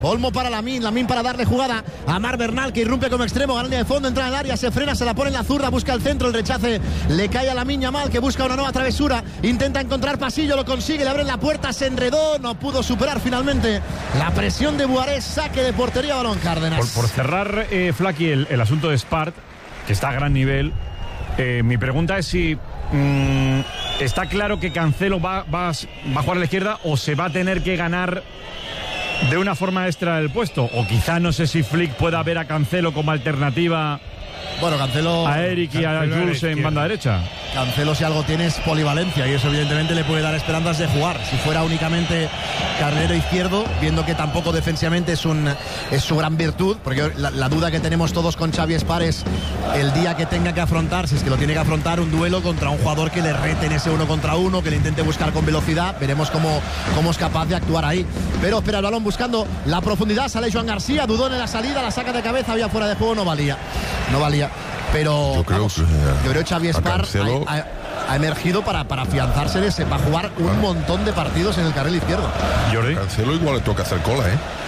Olmo para Lamine para darle jugada a Marc Bernal, que irrumpe como extremo, gana de fondo, entra en el área, se frena, se la pone en la zurda, busca el centro, el rechace le cae a Lamine Yamal, que busca una nueva travesura, intenta encontrar pasillo, lo consigue, le abren la puerta, se enredó, no pudo superar finalmente la presión de Buarés, saque de portería, balón Cárdenas. Por cerrar, Flaqui, el asunto de Espart, que está a gran nivel, mi pregunta es si está claro que Cancelo va a jugar a la izquierda o se va a tener que ganar de una forma extra del puesto, o quizá no sé si Flick pueda ver a Cancelo como alternativa. Bueno, Cancelo a Eric y a Jules en banda derecha. Cancelo, si algo tiene, es polivalencia, y eso evidentemente le puede dar esperanzas de jugar. Si fuera únicamente carrilero izquierdo, viendo que tampoco defensivamente es su gran virtud, porque la duda que tenemos todos con Xavi Espart es el día que tenga que afrontar, si es que lo tiene que afrontar, un duelo contra un jugador que le rete en ese 1 contra 1, que le intente buscar con velocidad. Veremos cómo es capaz de actuar ahí. Pero espera el balón buscando la profundidad, sale Joan García, dudó en la salida, la saca de cabeza, había fuera de juego, no valía. Pero yo creo que Xavi Espart ha emergido para afianzarse de ese, para jugar un montón de partidos en el carril izquierdo. Jordi. A Cancelo igual le toca hacer cola,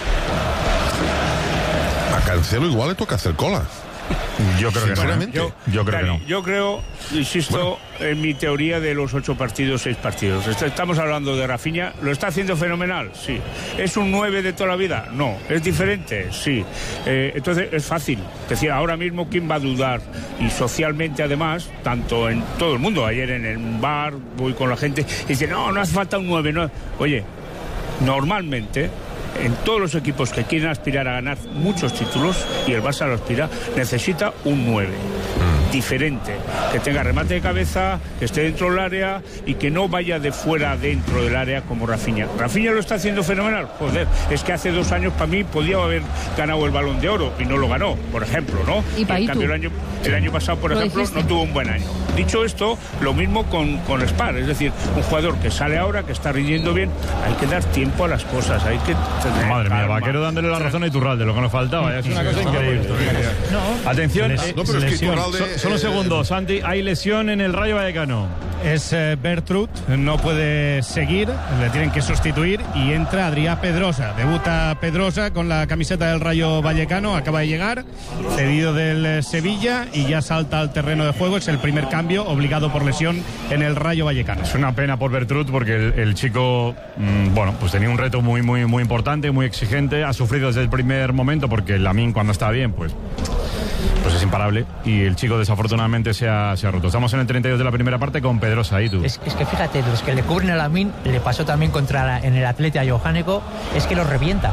A Cancelo igual le toca hacer cola. Yo creo que no. Yo creo que no. Yo creo, insisto, en mi teoría de los 8 partidos, 6 partidos. Estamos hablando de Rafinha, ¿lo está haciendo fenomenal? Sí. ¿Es un 9 de toda la vida? No. ¿Es diferente? Sí. Entonces es fácil. Es decir, ahora mismo, ¿quién va a dudar? Y socialmente, además, tanto en todo el mundo. Ayer en el bar, voy con la gente y dice, no hace falta un 9. No. Oye, normalmente, en todos los equipos que quieren aspirar a ganar muchos títulos, y el Barça lo aspira, necesita un 9 diferente, que tenga remate de cabeza, que esté dentro del área y que no vaya de fuera a dentro del área como Rafinha. Rafinha lo está haciendo fenomenal. Joder, es que hace 2 años para mí podía haber ganado el Balón de Oro y no lo ganó, por ejemplo, ¿no? Y en cambio el año pasado, por ejemplo, no tuvo un buen año. Dicho esto, lo mismo con Espart, es decir, un jugador que sale ahora, que está rindiendo bien, hay que dar tiempo a las cosas, hay que tener madre mía, Vaquero dándole la razón a Iturralde, lo que nos faltaba, es una cosa increíble. Atención, pero es que Iturralde, solo un segundo, Santi, hay lesión en el Rayo Vallecano. Es Bertrut, no puede seguir, le tienen que sustituir y entra Adrià Pedrosa. Debuta Pedrosa con la camiseta del Rayo Vallecano, acaba de llegar, cedido del Sevilla y ya salta al terreno de juego. Es el primer cambio obligado por lesión en el Rayo Vallecano. Es una pena por Bertrut porque el chico, pues tenía un reto muy, muy, muy importante, muy exigente, ha sufrido desde el primer momento porque Lamine cuando está bien, pues es imparable, y el chico desafortunadamente se ha roto. Estamos en el 32 de la primera parte con Pedrosa, ¿y tú? Es que fíjate, los que le cubren a Lamine, le pasó también en el Atleti a Johaneko, es que los revienta.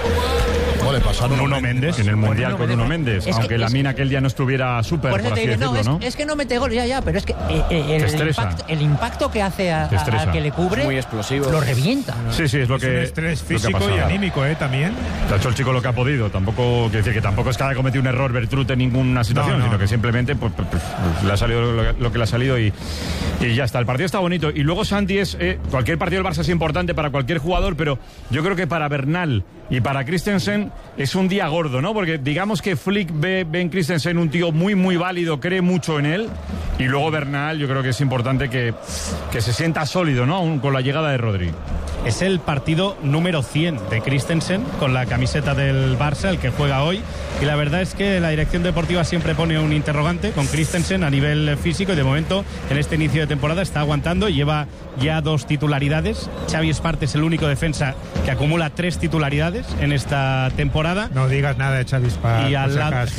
Le pasó a Nuno Méndez en el Mundial con Nuno Méndez, aunque Lamine aquel día no estuviera súper, por así decirlo, ¿no? Es que no mete gol, ya, pero es que el impacto que hace a que le cubre, muy explosivo, lo revienta. Sí, es lo que un estrés físico y anímico, también. Ha hecho el chico lo que ha podido, tampoco quiere decir que tampoco es que haya cometido un error Bertrut en ninguna situación, sino que simplemente pues, le ha salido lo que le ha salido y ya está. El partido está bonito, y luego Santi, cualquier partido del Barça es importante para cualquier jugador, pero yo creo que para Bernal y para Christensen es un día gordo, ¿no? Porque digamos que Flick ve en Christensen un tío muy, muy válido, cree mucho en él, y luego Bernal, yo creo que es importante que se sienta sólido, ¿no? Con la llegada de Rodri. Es el partido número 100 de Christensen con la camiseta del Barça, el que juega hoy, y la verdad es que la dirección deportiva siempre pone un interrogante con Christensen a nivel físico, y de momento en este inicio de temporada está aguantando, lleva ya 2 titularidades. Xavi Espart es el único defensa que acumula 3 titularidades en esta temporada. No digas nada de Xavi Espart. Y al lado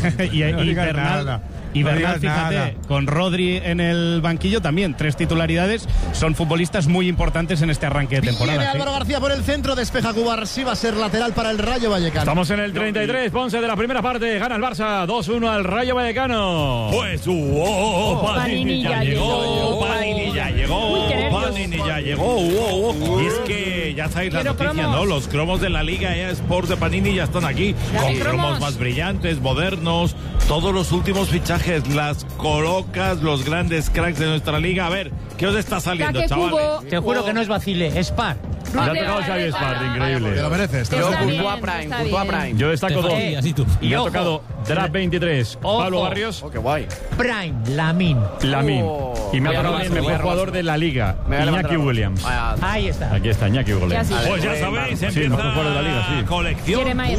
y Bernal, fíjate, con Rodri en el banquillo también 3 titularidades. Son futbolistas muy importantes en este arranque de temporada. Viene Álvaro García por el centro, despeja Cubar, sí va a ser lateral para el Rayo Vallecano. Estamos en el 33, Ponce, de la primera parte, gana el Barça 2-1 al Rayo Vallecano. Pues Panini ya llegó. Panini ya llegó. Y es que ya sabéis la noticia, ¿no? Los cromos de la Liga Sports de Panini ya están aquí, con cromos más brillantes, modernos, todos los últimos fichajes, las colocas, los grandes cracks de nuestra liga. A ver, ¿qué os está saliendo, chavales? Te juro que no es vacile, es par. Le ha tocado Xavi Espart, increíble. Te lo mereces. Yo, Courtois Prime. Yo destaco 2. Y me ha tocado Draft 23, Pablo Barrios. Oh, qué guay. Prime, Lamine. Y me ha tocado el mejor jugador de la liga, Iñaki Williams. Ahí está. Aquí está, Iñaki Williams. Pues ya sabéis, el mejor jugador de la liga, sí. Colección